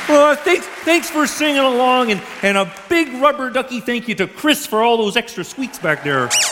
Thanks for singing along, and a big rubber ducky thank you to Chris for all those extra squeaks back there.